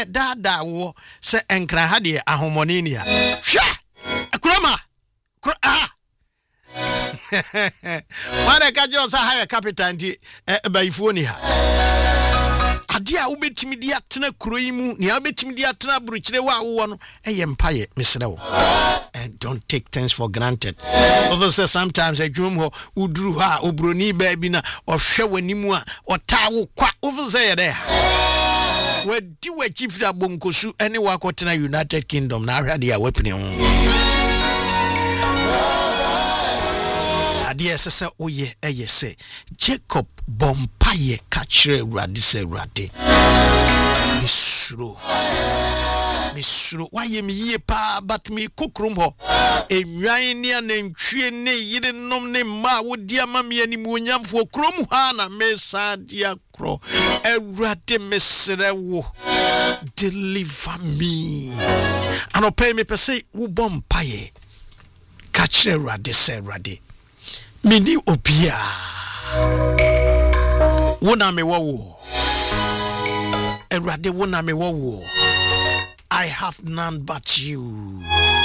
dada wo se enkra ha de ahomoni ni a hwe akurama Mane kajo sa higher capital nti baifo ni ha ade a wobetimi di atena kuro yi mu ne wobetimi di atena burukyire wa wo no mpaye mesere wo and don't take things for granted. Obviously sometimes adwum ho uduru ha obroni ba bi na ohwe wanimu a ota wo kwa obviously there wadi wachifra bonkosu ene wakotena United Kingdom na ahwade a wapene ho ade sese oye se Jacob bompaye kachre Awurade se Awurade misuro waye mi yie pa but mi kokrom ho enwan ni anantwie ne yirenom ne ma wodi ama me anim onyamfo krom ha na mesa dia kro Awurade mesere wo deliver me anope me pese wo bompaye kachre Awurade se Awurade mini opia wona me wo Awurade wona me wo I have none but you.